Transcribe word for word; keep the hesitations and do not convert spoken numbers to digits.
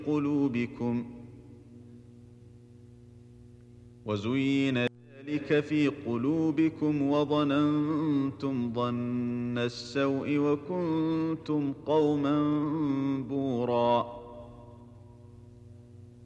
قلوبكم وزين ذلك في قلوبكم وظننتم ظن السوء وكنتم قوما بورا